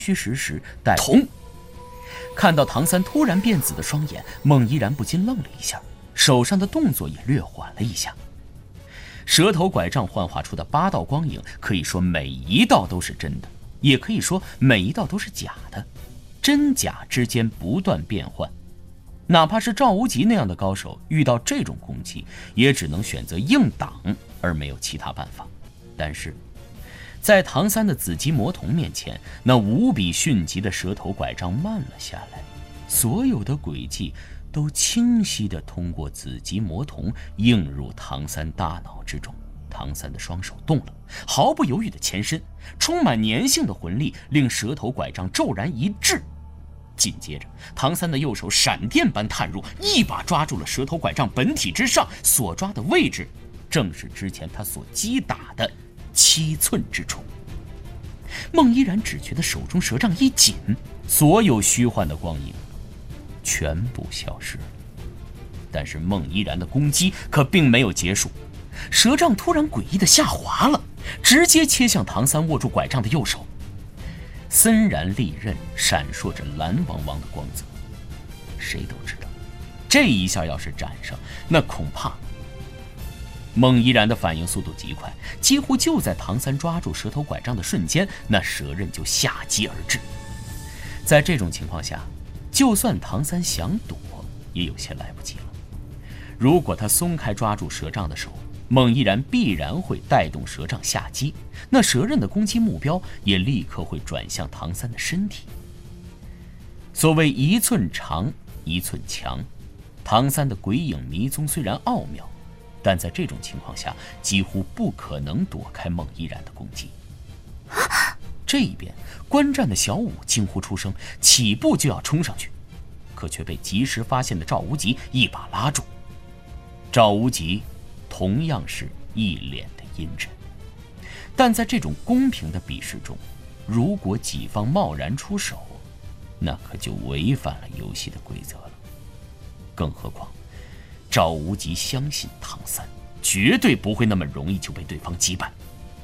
虚实时带同。看到唐三突然变紫的双眼，孟依然不禁愣了一下，手上的动作也略缓了一下。蛇头拐杖幻化出的8道光影，可以说每一道都是真的，也可以说每一道都是假的，真假之间不断变换。哪怕是赵无极那样的高手，遇到这种攻击，也只能选择硬挡，而没有其他办法。但是在唐三的紫极魔瞳面前，那无比迅疾的蛇头拐杖慢了下来，所有的轨迹都清晰地通过紫极魔瞳映入唐三大脑之中。唐三的双手动了，毫不犹豫地前身，充满粘性的魂力令蛇头拐杖骤然一滞。紧接着，唐三的右手闪电般探入，一把抓住了蛇头拐杖本体之上，所抓的位置正是之前他所击打的7寸之处。孟依然只觉得手中蛇杖一紧，所有虚幻的光影全部消失了。但是孟依然的攻击可并没有结束，蛇杖突然诡异的下滑了，直接切向唐三握住拐杖的右手。森然利刃闪烁着蓝汪汪的光泽，谁都知道，这一下要是斩上，那恐怕……孟依然的反应速度极快，几乎就在唐三抓住蛇头拐杖的瞬间，那蛇刃就下击而至。在这种情况下，就算唐三想躲，也有些来不及了。如果他松开抓住蛇杖的手，孟依然必然会带动蛇杖下击，那蛇刃的攻击目标也立刻会转向唐三的身体。所谓1寸长1寸强，唐三的鬼影迷踪虽然奥妙，但在这种情况下几乎不可能躲开孟依然的攻击。这一边观战的小五惊呼出声，起步就要冲上去，可却被及时发现的赵无极一把拉住。赵无极同样是一脸的阴沉，但在这种公平的比试中，如果己方贸然出手，那可就违反了游戏的规则了。更何况赵无极相信唐三绝对不会那么容易就被对方击败。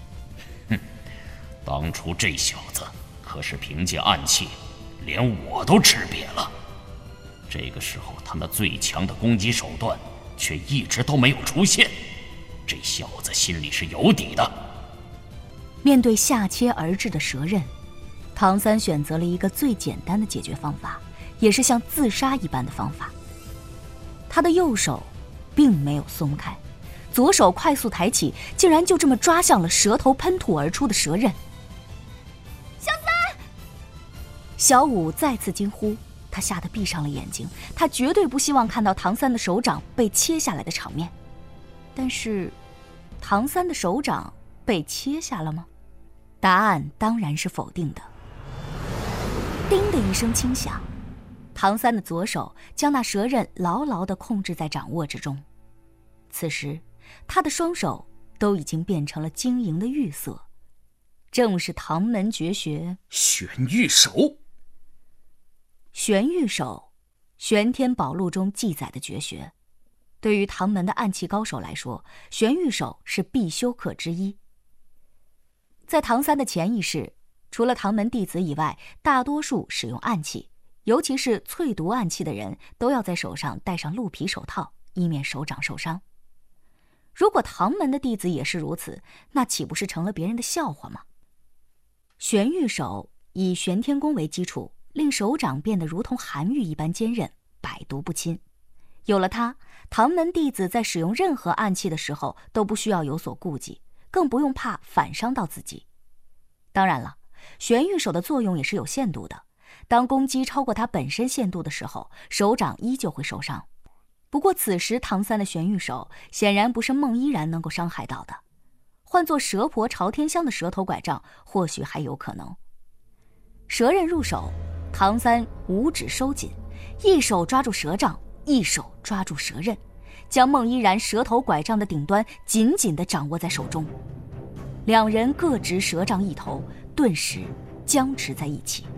当初这小子可是凭借暗器连我都吃瘪了，这个时候他那最强的攻击手段却一直都没有出现，这小子心里是有底的。 面对下切而至的蛇刃，唐三选择了一个最简单的解决方法，也是像自杀一般的方法。他的右手并没有松开，左手快速抬起，竟然就这么抓向了蛇头喷吐而出的蛇刃。 小三！ 小五再次惊呼，他吓得闭上了眼睛，他绝对不希望看到唐三的手掌被切下来的场面。但是，唐三的手掌被切下了吗？答案当然是否定的。叮的一声轻响，唐三的左手将那蛇刃牢牢地控制在掌握之中。此时，他的双手都已经变成了晶莹的玉色，正是唐门绝学玄玉手。 玄玉手，玄天宝录中记载的绝学。对于唐门的暗器高手来说，玄玉手是必修课之一。在唐三的潜意识，除了唐门弟子以外，大多数使用暗器，尤其是淬毒暗器的人，都要在手上戴上鹿皮手套，以免手掌受伤。如果唐门的弟子也是如此，那岂不是成了别人的笑话吗？玄玉手以玄天功为基础，令手掌变得如同寒玉一般坚韧，百毒不侵。有了它，唐门弟子在使用任何暗器的时候都不需要有所顾忌，更不用怕反伤到自己。当然了，玄玉手的作用也是有限度的，当攻击超过它本身限度的时候，手掌依旧会受伤。不过此时唐三的玄玉手显然不是孟依然能够伤害到的，换作蛇婆朝天香的蛇头拐杖或许还有可能。蛇刃入手，唐三五指收紧，一手抓住蛇杖，一手抓住蛇刃，将孟依然蛇头拐杖的顶端紧紧地掌握在手中。两人各执蛇杖一头，顿时僵持在一起。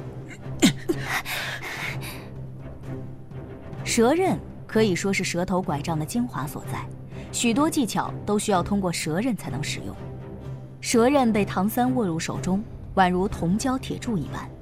蛇刃可以说是蛇头拐杖的精华所在，许多技巧都需要通过蛇刃才能使用。蛇刃被唐三握入手中， 宛如铜胶铁柱一般。